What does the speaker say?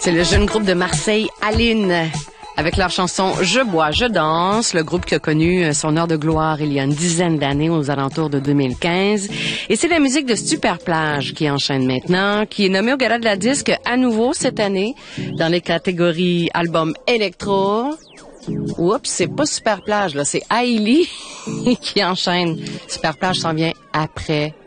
C'est le jeune groupe de Marseille, Aline, avec leur chanson « Je bois, je danse », le groupe qui a connu son heure de gloire il y a une dizaine d'années, aux alentours de 2015. Et c'est la musique de Superplage qui enchaîne maintenant, qui est nommée au Gala de la Disque à nouveau cette année, dans les catégories album électro. Oups, c'est pas Superplage, là, c'est Hailey qui enchaîne. Superplage s'en vient après